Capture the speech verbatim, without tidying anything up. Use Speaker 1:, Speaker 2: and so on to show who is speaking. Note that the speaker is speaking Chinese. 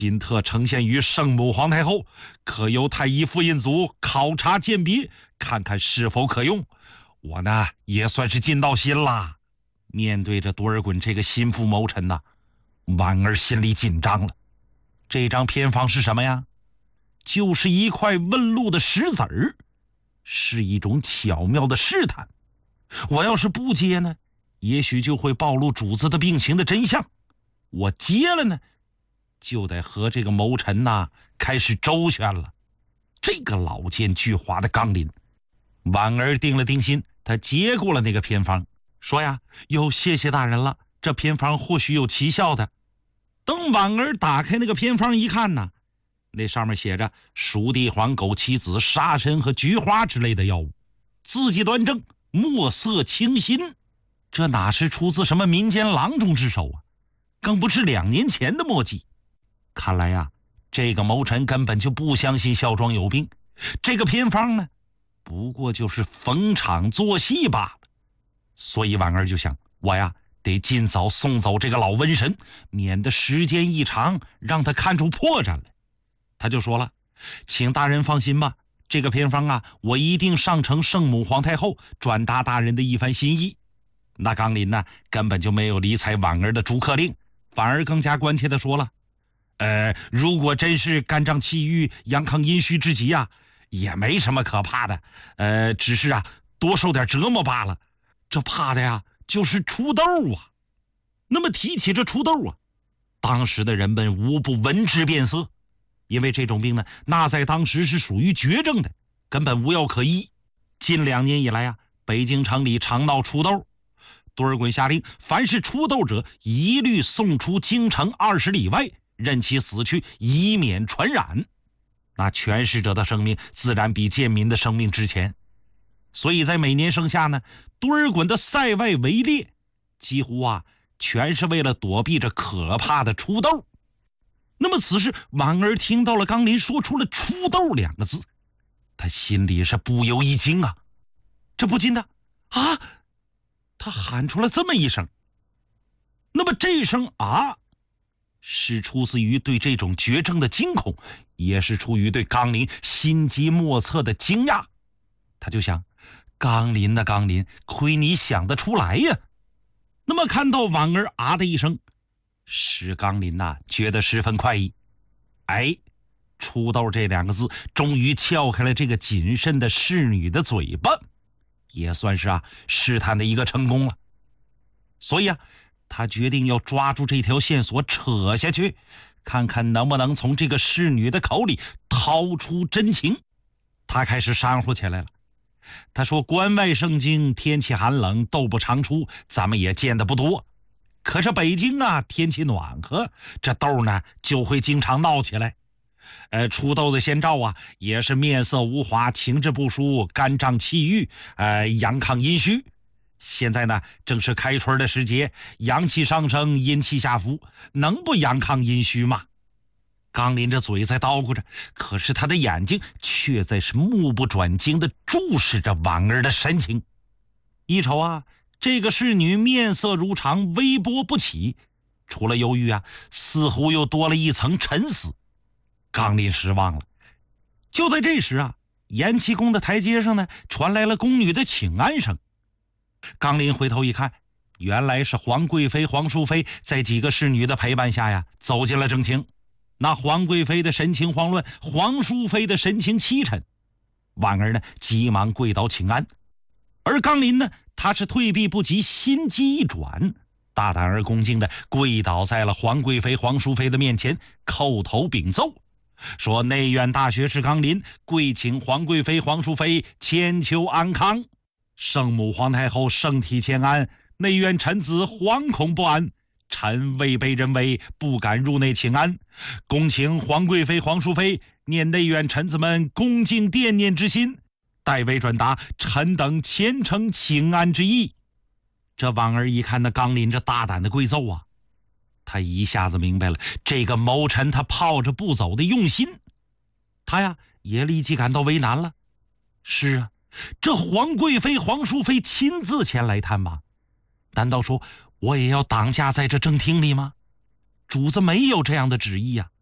Speaker 1: 今特呈现于圣母皇太后，可由太医傅印祖考察鉴别，看看是否可用。我呢也算是尽到心啦。面对着多尔衮这个心腹谋臣呐、啊，婉儿心里紧张了。这张偏方是什么呀？就是一块问路的石子儿，是一种巧妙的试探。我要是不接呢，也许就会暴露主子的病情的真相。我接了呢，就得和这个谋臣呐、啊、开始周旋了。这个老奸巨猾的纲林，婉儿定了定心，他接过了那个偏方，说呀：“哟，谢谢大人了，这偏方或许有奇效的。”等婉儿打开那个偏方一看呢，那上面写着熟地黄、枸杞子、沙参和菊花之类的药物，字迹端正，墨色清新，这哪是出自什么民间郎中之手啊？更不是两年前的墨迹。看来呀，这个谋臣根本就不相信孝庄有病，这个偏方呢，不过就是逢场作戏罢了。所以婉儿就想，我呀得尽早送走这个老瘟神，免得时间一长让他看出破绽来。他就说了：“请大人放心吧，这个偏方啊，我一定上呈圣母皇太后，转达大人的一番心意。”那纲林呢，根本就没有理睬婉儿的逐客令，反而更加关切地说了：“呃，如果真是肝胀气郁、阳亢阴虚之疾啊，也没什么可怕的，呃，只是啊，多受点折磨罢了。这怕的呀，就是出痘啊。”那么提起这出痘啊，当时的人们无不闻之变色，因为这种病呢，那在当时是属于绝症的，根本无药可医。近两年以来啊，北京城里常闹出痘，多尔衮下令，凡是出痘者，一律送出京城二十里外，任其死去，以免传染。那权势者的生命自然比贱民的生命值钱。所以在每年盛夏呢，多尔衮的塞外围猎，几乎啊全是为了躲避这可怕的出痘。那么此时婉儿听到了纲林说出了出痘两个字，他心里是不由一惊啊，这不禁的啊，他喊出了这么一声。那么这声啊，是出自于对这种绝症的惊恐，也是出于对纲林心机莫测的惊讶。他就想，纲林的纲林，亏你想得出来呀。那么看到婉儿啊的一声，使纲林呐、啊、觉得十分快意。哎，出痘这两个字终于撬开了这个谨慎的侍女的嘴巴，也算是啊试探的一个成功了。所以啊，他决定要抓住这条线索扯下去，看看能不能从这个侍女的口里掏出真情。他开始煽乎起来了。他说，关外盛京天气寒冷，痘不常出，咱们也见得不多。可是北京啊，天气暖和，这痘呢就会经常闹起来。呃，出痘的先兆啊，也是面色无华、情志不舒、肝胀气郁、呃阳亢阴虚。现在呢，正是开春的时节，阳气上升，阴气下伏，能不阳亢阴虚吗？纲林着嘴在叨咕着，可是他的眼睛却在是目不转睛地注视着婉儿的神情。一瞅啊，这个侍女面色如常，微波不起，除了忧郁啊，似乎又多了一层沉思。纲林失望了。就在这时啊，延庆宫的台阶上呢，传来了宫女的请安声。纲林回头一看，原来是皇贵妃、皇淑妃在几个侍女的陪伴下呀，走进了正厅。那皇贵妃的神情慌乱，皇淑妃的神情凄沉。婉儿呢，急忙跪倒请安，而纲林呢，他是退避不及，心机一转，大胆而恭敬的跪倒在了皇贵妃、皇淑妃的面前，叩头禀奏，说内院大学士纲林跪请皇贵妃、皇淑妃千秋安康，圣母皇太后圣体千安，内院臣子惶恐不安，臣位卑人微，不敢入内请安，恭请皇贵妃、皇淑妃念内院臣子们恭敬惦念之心，代为转达臣等虔诚请安之意。这婉儿一看那纲林这大胆的跪奏啊，他一下子明白了这个谋臣他泡着不走的用心。他呀也立即感到为难了。是啊，这皇贵妃、皇淑妃亲自前来探望，难道说我也要挡驾在这正厅里吗？主子没有这样的旨意啊。